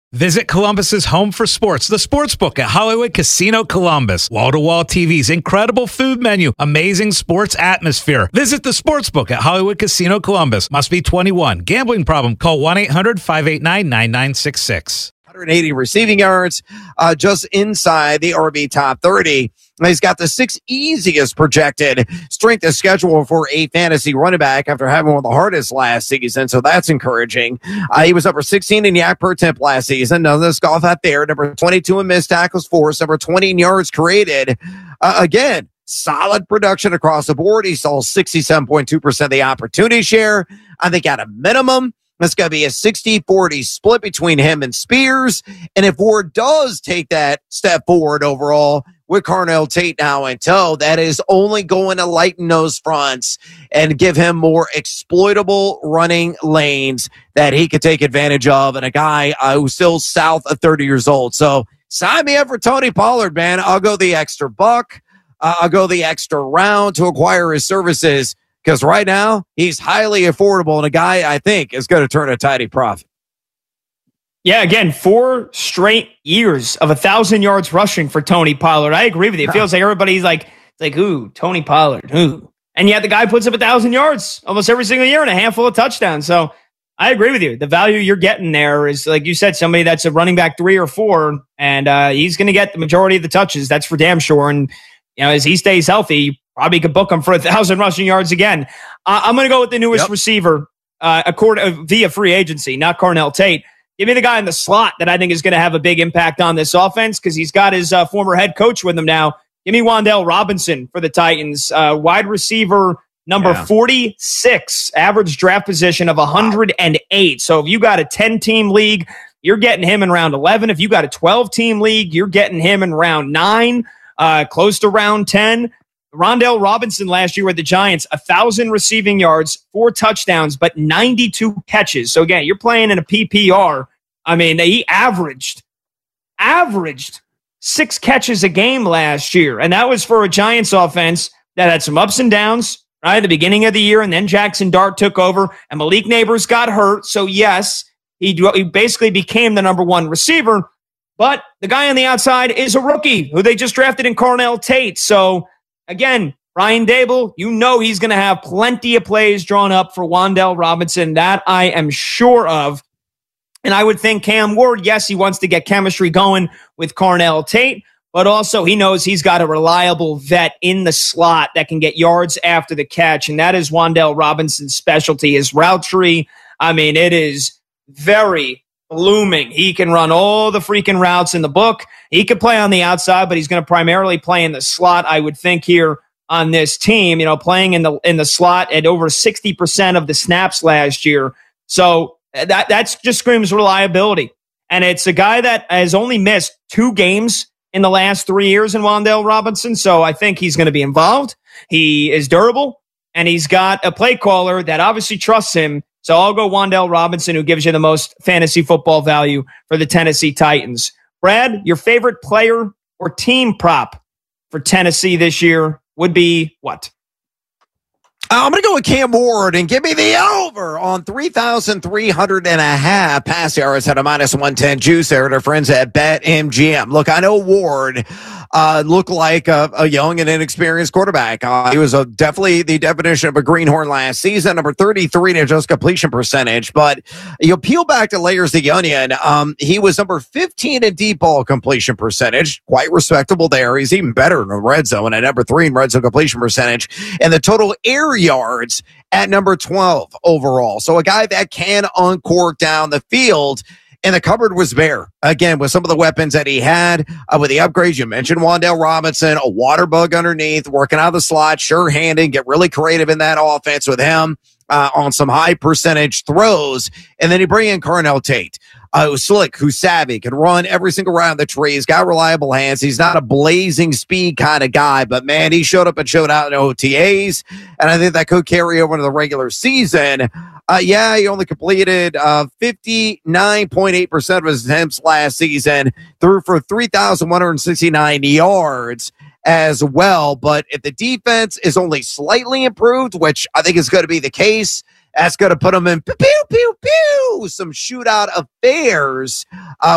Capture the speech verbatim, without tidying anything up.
Visit Columbus's home for sports, the Sportsbook at Hollywood Casino Columbus. Wall-to-wall T Vs, incredible food menu, amazing sports atmosphere. Visit the Sportsbook at Hollywood Casino Columbus. Must be twenty-one. Gambling problem? Call one eight hundred five eight nine nine nine six six. one hundred eighty receiving yards, uh, just inside the R B top thirty. He's got the sixth easiest projected strength of schedule for a fantasy running back after having one of the hardest last season, so that's encouraging. Uh, he was number sixteen in yak per attempt last season. No, let's golf out there. Number twenty-two in missed tackles forced. Number twenty in yards created. Uh, again, solid production across the board. He saw sixty-seven point two percent of the opportunity share. I think at a minimum, it's going to be a sixty forty split between him and Spears. And if Ward does take that step forward overall with Carnell Tate now in tow, that is only going to lighten those fronts and give him more exploitable running lanes that he could take advantage of. And a guy uh, who's still south of thirty years old. So sign me up for Tony Pollard, man. I'll go the extra buck. Uh, I'll go the extra round to acquire his services, because right now he's highly affordable and a guy I think is going to turn a tidy profit. Yeah, again, four straight years of a thousand yards rushing for Tony Pollard. I agree with you. It feels like everybody's like, it's like, ooh, Tony Pollard, ooh. And yet the guy puts up a thousand yards almost every single year and a handful of touchdowns. So I agree with you. The value you're getting there is, like you said, somebody that's a running back three or four, and uh, he's going to get the majority of the touches. That's for damn sure. And, you know, as he stays healthy, you probably could book him for a thousand rushing yards again. Uh, I'm going to go with the newest yep. receiver uh, according, uh, via free agency, not Carnell Tate. Give me the guy in the slot that I think is going to have a big impact on this offense, because he's got his uh, former head coach with him now. Give me Wan'Dale Robinson for the Titans. Uh, wide receiver number yeah. forty-six, average draft position of one hundred eight. So if you got a ten-team league, you're getting him in round eleven. If you got a twelve-team league, you're getting him in round nine, uh, close to round ten. Wan'Dale Robinson last year with the Giants, one thousand receiving yards, four touchdowns, but ninety-two catches. So again, you're playing in a P P R. I mean, he averaged, averaged six catches a game last year. And that was for a Giants offense that had some ups and downs, right? At the beginning of the year, and then Jackson Dart took over, and Malik Neighbors got hurt. So yes, he, he basically became the number one receiver. But the guy on the outside is a rookie who they just drafted in Carnell Tate. So again, Ryan Dable, you know he's going to have plenty of plays drawn up for Wan'Dale Robinson. That I am sure of. And I would think Cam Ward, yes, he wants to get chemistry going with Carnell Tate, but also he knows he's got a reliable vet in the slot that can get yards after the catch, and that is Wan'Dale Robinson's specialty, his route tree. I mean, it is very blooming. He can run all the freaking routes in the book. He could play on the outside, but he's going to primarily play in the slot, I would think, here on this team, you know, playing in the in the slot at over sixty percent of the snaps last year. So that that's just screams reliability. And it's a guy that has only missed two games in the last three years in Wan'Dale Robinson. So I think he's going to be involved. He is durable, and he's got a play caller that obviously trusts him. So I'll go Wan'Dale Robinson, who gives you the most fantasy football value for the Tennessee Titans. Brad, your favorite player or team prop for Tennessee this year would be what? I'm going to go with Cam Ward and give me the over on three thousand three hundred and a half pass yards at a minus one ten juice there at our friends at BetMGM. Look, I know Ward uh, looked like a, a young and inexperienced quarterback. Uh, he was a, definitely the definition of a greenhorn last season, number thirty-three in just completion percentage. But you peel back the layers of the onion. Um, he was number fifteen in deep ball completion percentage, quite respectable there. He's even better in the red zone at number three in red zone completion percentage, and the total air yards at number twelve overall. So a guy that can uncork down the field, and the cupboard was bare. Again, with some of the weapons that he had, uh, with the upgrades, you mentioned Wan'Dale Robinson, a water bug underneath, working out of the slot, sure-handed, get really creative in that offense with him uh, on some high percentage throws. And then you bring in Carnell Tate, uh, who's slick, who's savvy, can run every single round the tree. He's got reliable hands. He's not a blazing speed kind of guy, but man, he showed up and showed out in O T As, and I think that could carry over into the regular season. Uh, yeah, he only completed uh, fifty-nine point eight percent of his attempts last season, threw for three thousand one hundred sixty-nine yards as well. But if the defense is only slightly improved, which I think is going to be the case, that's going to put him in pew, pew, pew, some shootout affairs uh,